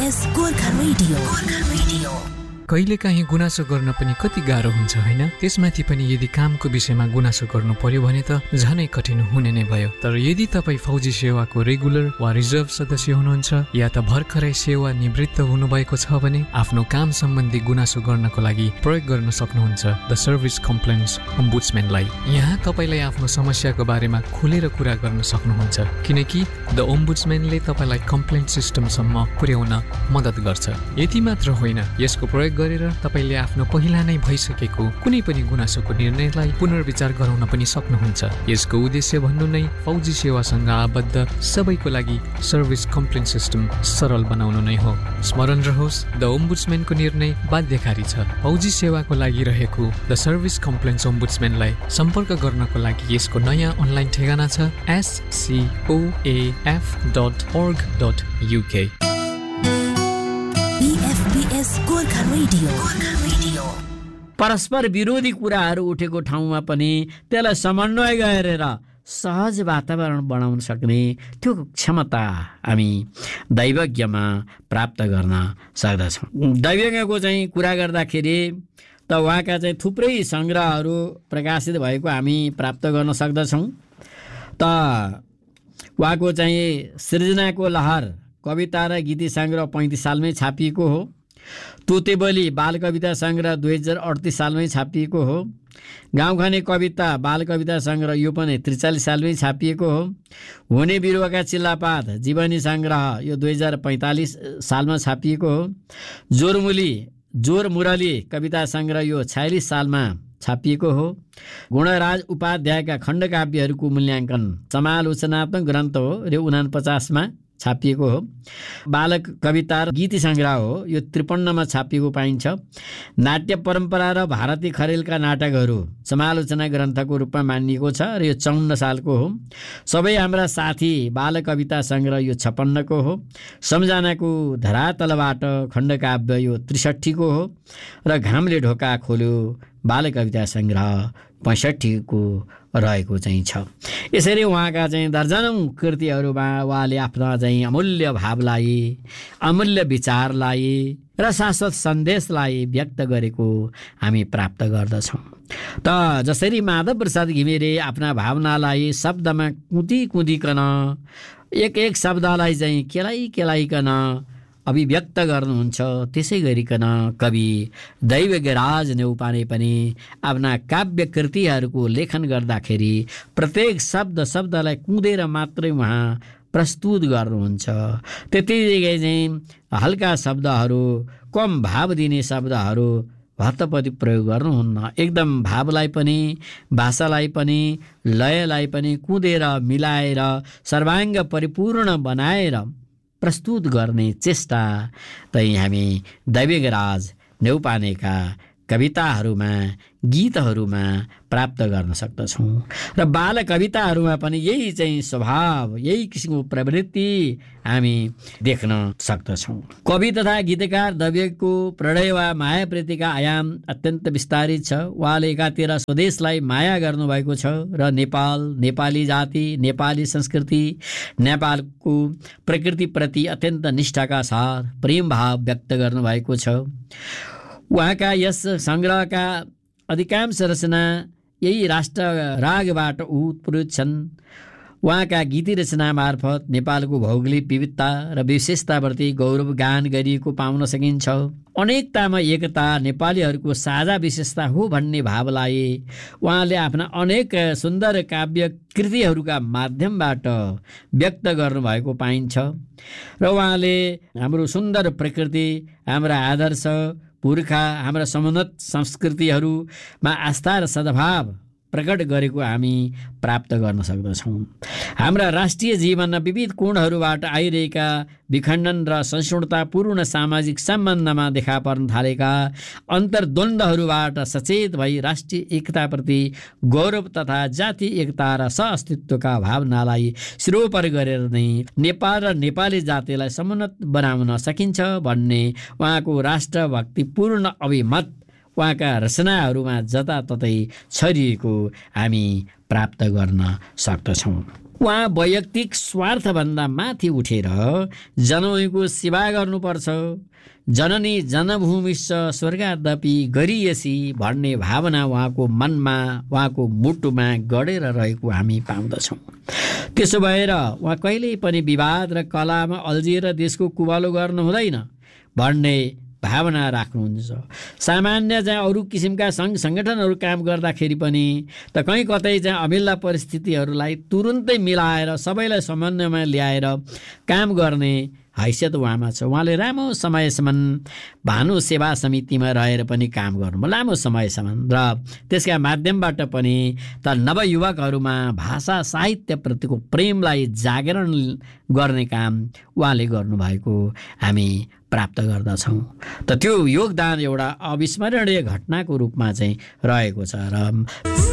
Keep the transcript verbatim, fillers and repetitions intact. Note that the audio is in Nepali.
FPS Gorkha radio Gorkha radio. कहिलेकाहीँ गुनासो गर्न पनि कति गाह्रो हुन्छ होइन? त्यसमाथि पनि यदि कामको विषयमा गुनासो गर्नु पर्यो भने त झनै कठिन हुने नै भयो। तर यदि तपाईँ फौजी सेवाको रेगुलर वा रिजर्भ सदस्य हुनुहुन्छ या त भर्खरै सेवा निवृत्त हुनुभएको छ भने आफ्नो काम सम्बन्धी गुनासो गर्नको लागि प्रयोग गर्न सक्नुहुन्छ द सर्भिस कम्प्लेन्ट्स ओम्बुड्सम्यानलाई। यहाँ तपाईँलाई आफ्नो समस्याको बारेमा खुलेर कुरा गर्न सक्नुहुन्छ, किनकि द ओम्बुड्सम्यानले तपाईँलाई कम्प्लेन्ट सिस्टमसम्म पुर्याउन मद्दत गर्छ। यति मात्र होइन, यसको प्रयोग गरेर तपाईले आफ्नो पहिला नै भइसकेको कुनै पनि गुनासोको निर्णयलाई पुनर्विचार गराउन पनि सक्नुहुन्छ। यसको उद्देश्य भन्नु नै फौजी सेवासँग आबद्ध सबैको लागि सर्भिस कम्प्लेन्ट सिस्टम सरल बनाउनु नै हो। स्मरण रहोस्, द ओम्बुड्सम्यानको निर्णय बाध्यकारी छ। फौजी सेवाको लागि रहेको द सर्भिस कम्प्लेन्ट्स ओम्बुड्सम्यानलाई सम्पर्क गर्नको लागि यसको नयाँ अनलाइन ठेगाना छ S C oh A F dot org dot uk। Gorkha radio Gorkha radio. परस्पर विरोधी कुराहरू उठेको ठाउँमा पनि त्यसलाई समन्वय गरेर सहज वातावरण बनाउन सक्ने त्यो क्षमता हामी दैवज्ञमा प्राप्त गर्न सक्दछौँ। दैवज्ञको चाहिँ कुरा गर्दाखेरि त उहाँका चाहिँ थुप्रै सङ्ग्रहहरू प्रकाशित भएको हामी प्राप्त गर्न सक्दछौँ। त उहाँको चाहिँ सृजनाको लहर कविता र गीति सङ्ग्रह पैँतिस सालमै छापिएको हो। तोतेबली बाल कविता सङ्ग्रह दुई हजार अडतिस सालमै छापिएको हो। गाउँखाने कविता बाल कविता सङ्ग्रह यो पनि त्रिचालिस सालमै छापिएको हो। हुने बिरुवाका चिल्लापात जीवनी सङ्ग्रह यो दुई हजार पैँतालिस सालमा छापिएको हो। जोरमुली जोर मुरली कविता सङ्ग्रह यो छयालिस सालमा छापिएको हो। गुणराज उपाध्यायका खण्डकाव्यहरूको मूल्याङ्कन समालोचनात्मक ग्रन्थ हो र उनापचासमा छापिएको हो। बालक कविता र गीति सङ्ग्रह हो यो त्रिपन्नमा छापिएको पाइन्छ। नाट्य परम्परा र भारती खरेलका नाटकहरू समालोचना ग्रन्थको रूपमा मानिएको छ र यो चौन्न सालको हो। सबै हाम्रा साथी बाल कविता सङ्ग्रह यो छप्पन्नको हो। सम्झनाको धरातलबाट खण्डकाव्य यो त्रिसठीको हो र घामले ढोका खोल्यो बाल कविता सङ्ग्रह पैँसठीको रहेको चाहिँ छ। यसरी उहाँका चाहिँ दर्जनौँ कृतिहरूमा उहाँले आफ्ना चाहिँ अमूल्य भावलाई, अमूल्य विचारलाई र शाश्वत सन्देशलाई व्यक्त गरेको हामी प्राप्त गर्दछौँ। त जसरी माधव प्रसाद घिमिरे आफ्ना भावनालाई शब्दमा कुदी कुदिकन एक एक शब्दलाई चाहिँ केलाइ केलाइकन अभिव्यक्त गर्नुहुन्छ, त्यसै गरिकन कवि दैवज्ञराज नेउपाने पनि आफ्ना काव्य कृतिहरूको लेखन गर्दाखेरि प्रत्येक शब्द शब्दलाई कुँदेर मात्रै उहाँ प्रस्तुत गर्नुहुन्छ। त्यतिकै चाहिँ हल्का शब्दहरू, कम भाव दिने शब्दहरू भत्तपति प्रयोग गर्नुहुन्न। एकदम भावलाई पनि, भाषालाई पनि, लयलाई पनि कुँदेर मिलाएर सर्वाङ्ग परिपूर्ण बनाएर प्रस्तुत गर्ने चेष्टा चाहिँ हामी दैवज्ञराज नेउपानेका कविताहरूमा, गीतहरूमा प्राप्त गर्न सक्दछौँ। र बाल कविताहरूमा पनि यही चाहिँ स्वभाव, यही किसिमको प्रवृत्ति हामी देख्न सक्दछौँ। कवि तथा गीतकार दैवज्ञको प्रणय वा माया प्रीतिका आयाम अत्यन्त विस्तारित छ। उहाँले एकातिर स्वदेशलाई माया गर्नुभएको छ र नेपाल, नेपाली जाति, नेपाली संस्कृति, नेपालको प्रकृतिप्रति अत्यन्त निष्ठाका साथ प्रेम भाव व्यक्त गर्नुभएको छ। उहाँका यस सङ्ग्रहका अधिकांश रचना यही राष्ट्र रागबाट उत्प्रेरित छन्। उहाँका गीति रचना मार्फत नेपालको भौगोलिक विविधता र विशेषताप्रति गौरव गान गरिएको पाउन सकिन्छ। अनेकतामा एकता नेपालीहरूको साझा विशेषता हो भन्ने भावलाई उहाँले आफ्ना अनेक सुन्दर काव्य कृतिहरूका माध्यमबाट व्यक्त गर्नुभएको पाइन्छ। र उहाँले हाम्रो सुन्दर प्रकृति, हाम्रा आदर्श, पुर्खा, हाम्रा समुन्नत संस्कृतिहरूमा आस्था र सद्भाव प्रकट गरेको हामी प्राप्त गर्न सक्दछौँ। हाम्रा राष्ट्रिय जीवनमा विविध कोणहरूबाट आइरहेका विखण्डन र सहिष्णुतापूर्ण सामाजिक सम्बन्धमा देखा पर्न थालेका अन्तर्द्वन्द्वहरूबाट सचेत भई राष्ट्रिय एकताप्रति गौरव तथा जातीय एकता र सहअस्तित्वका भावनालाई सिरोपर गरेर नै नेपाल र नेपाली जातिलाई समुन्नत बनाउन सकिन्छ भन्ने उहाँको राष्ट्रभक्तिपूर्ण अभिमत उहाँका रचनाहरूमा जताततै छरिएको हामी प्राप्त गर्न सक्दछौँ। उहाँ वैयक्तिक स्वार्थभन्दा माथि उठेर जनौको सेवा गर्नुपर्छ। जननी जनभूमिश्च स्वर्गादपि गरियसी भन्ने भावना उहाँको मनमा उहाँको मुटुमा गडेर रहेको हामी पाउँदछौँ। त्यसो भएर उहाँ कहिल्यै पनि विवाद र कलामा अल्झिएर देशको कुवालो गर्नु हुँदैन भन्ने भावना राख्नुहुन्छ। सामान्य चाहिँ अरू किसिमका सङ्घ सङ्गठनहरू काम गर्दाखेरि पनि त कहीँ कतै चाहिँ अमिल्ला परिस्थितिहरूलाई तुरुन्तै मिलाएर सबैलाई समन्वयमा ल्याएर काम गर्ने हैसियत उहाँमा छ। उहाँले लामो समयसम्म भानु सेवा समितिमा रहेर पनि काम गर्नुभयो, लामो समयसम्म, र त्यसका माध्यमबाट पनि त नवयुवकहरूमा भाषा साहित्यप्रतिको प्रेमलाई जागरण गर्ने काम उहाँले गर्नुभएको हामी प्राप्त गर्दछौँ। त त्यो योगदान एउटा अविस्मरणीय घटनाको रूपमा चाहिँ रहेको छ। र